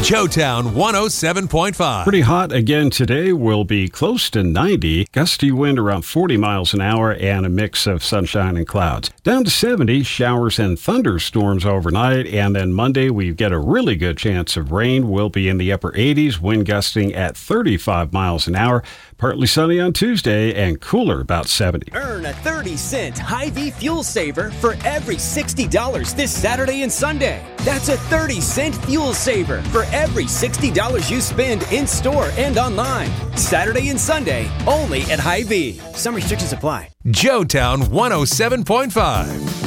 Joetown 107.5. Pretty hot again today. Will be close to 90. Gusty wind around 40 miles an hour and a mix of sunshine and clouds. Down to 70, showers and thunderstorms overnight. And then Monday, we get a really good chance of rain. We'll be in the upper 80s, wind gusting at 35 miles an hour. Partly sunny on Tuesday and cooler about 70. Earn a 30-cent Hy-Vee fuel saver for every $60 this Saturday and Sunday. That's a 30-cent fuel saver for every $60 you spend in-store and online. Saturday and Sunday, only at Hy-Vee. Some restrictions apply. Joetown 107.5.